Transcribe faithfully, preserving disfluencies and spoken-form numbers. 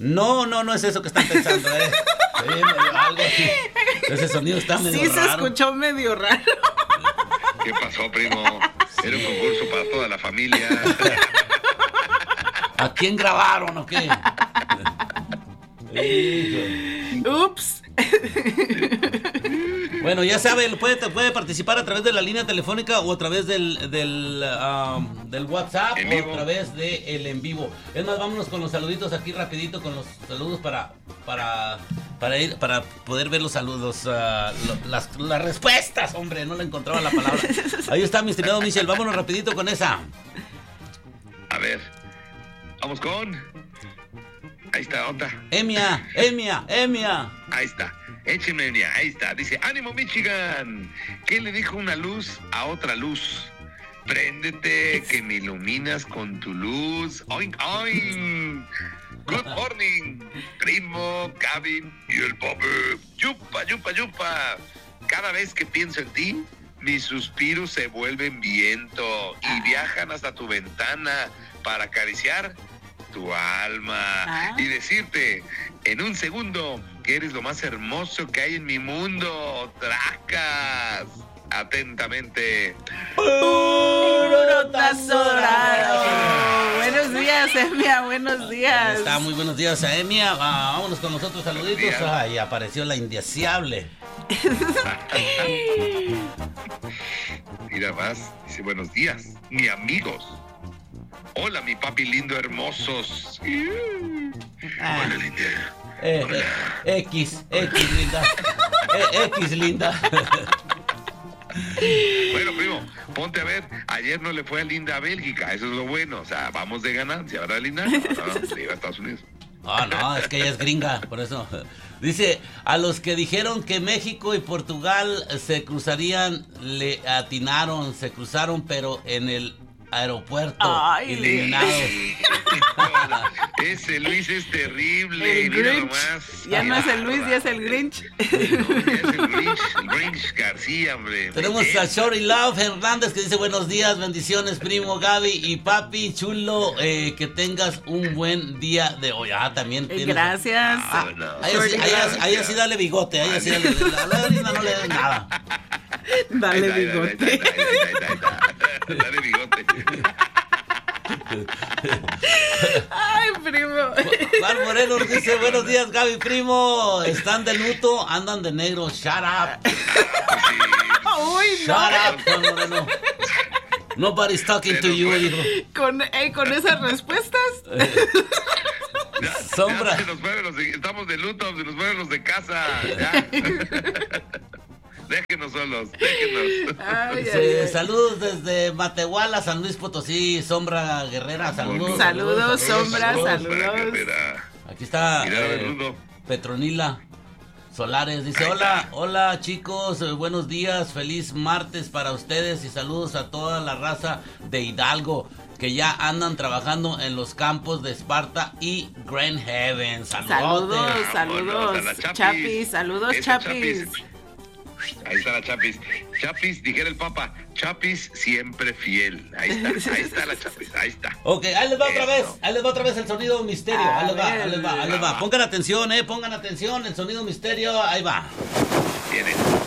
No, no, no es eso que están pensando, ¿eh? Sí, medio algo así. Ese sonido está medio sí, raro. Sí, se escuchó medio raro. ¿Qué pasó, primo? Era un concurso para toda la familia. ¿A quién grabaron o qué? Ups. Bueno, ya sabe, puede, puede participar a través de la línea telefónica o a través del del, um, del WhatsApp o a través de el en vivo. Es más, vámonos con los saluditos aquí rapidito, con los saludos para para para ir para poder ver los saludos, uh, lo, las, las respuestas, hombre, no le encontraba la palabra. Ahí está, mi estimado Michel, vámonos rapidito con esa. A ver, vamos con... Ahí está, otra. Emia, Emia, Emia. Ahí está. Écheme, Emia, ahí está. Dice, ánimo, Michigan. ¿Qué le dijo una luz a otra luz? Préndete, que me iluminas con tu luz. Oink, oink. Good morning, primo, Gavin y el Bobby. Yupa, yupa, yupa. Cada vez que pienso en ti, mis suspiros se vuelven viento y viajan hasta tu ventana para acariciar tu alma ah. y decirte en un segundo que eres lo más hermoso que hay en mi mundo. Tracas. Atentamente, Puro Tazoraro. Buenos días, Emia, buenos días. Está, muy buenos días a Emia. Ah, vámonos con los otros saluditos. Ay, apareció la indeseable. Mira más, dice buenos días, mi amigos. Hola, mi papi lindo, hermosos. Ah. Hola, linda. Eh, Hola. Eh, X, X, linda. eh, X, linda. Bueno, primo, ponte a ver. Ayer no le fue a Linda a Bélgica. Eso es lo bueno. O sea, vamos de ganancia, ¿verdad, Linda? No, no, le iba a Estados Unidos. Ah, no, es que ella es gringa, por eso. Dice, a los que dijeron que México y Portugal se cruzarían, le atinaron, se cruzaron, pero en el aeropuerto. Ay, eliminados. Ese Luis es terrible. El Mira Grinch. nomás. Ya no es el Luis, ya es el Grinch. No, ya es el Grinch, el Grinch García, hombre. Tenemos a Shorty Love Hernández que dice buenos días, bendiciones, primo Gaby y papi chulo, eh, que tengas un buen día de hoy. Ah, también tienes. Gracias. Ah, no. Ahí así, ahí así- ahí así dale bigote, ahí así dale, a la Linda no le des nada. Dale Ahí está, ahí está, ahí bigote. está, ahí está, ahí está. Dale bigote. Ay, primo. Juan Moreno nos dice buenos días Gaby, primo, están de luto, andan de negro, shut up, Uy, shut no. up, Juan Moreno. Nobody's talking to you, dijo. Con, eh, con esas respuestas. Ya, Sombra. ya se nos fueron los de- estamos de luto, se nos fueron los de casa. Ya. Déjenos solos, déjenos. Ay, ay, Dice, ay. saludos desde Matehuala, San Luis Potosí, Sombra Guerrera, saludos. Saludos, Sombra, para saludos. Guerrera. Aquí está Mira, eh, Beludo. Petronila Solares, dice, Ahí hola, está. hola chicos, eh, buenos días, feliz martes para ustedes y saludos a toda la raza de Hidalgo que ya andan trabajando en los campos de Esparta y Grand Heaven. Saludos. Saludos, Vámonos saludos. a la Chapis. Chapis, saludos, Esa Chapis. Ahí está la Chapis. Chapis, dijera el Papa, Chapis siempre fiel. Ahí está, ahí está la Chapis, ahí está. Ok, ahí les va otra Eso. vez, ahí les va otra vez el sonido misterio, A ahí les va, ver. ahí les va, ahí les va. Pongan atención, eh, pongan atención, el sonido misterio, ahí va. Viene.